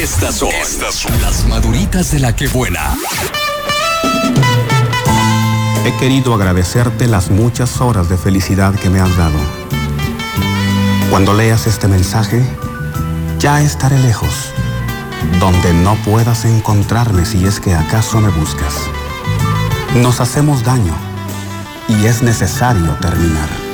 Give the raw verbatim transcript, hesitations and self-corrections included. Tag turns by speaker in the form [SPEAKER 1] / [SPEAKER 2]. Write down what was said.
[SPEAKER 1] Estas son, Estas son las maduritas de la que buena.
[SPEAKER 2] He querido agradecerte las muchas horas de felicidad que me has dado. Cuando leas este mensaje, ya estaré lejos, donde no puedas encontrarme si es que acaso me buscas. Nos hacemos daño y es necesario terminar.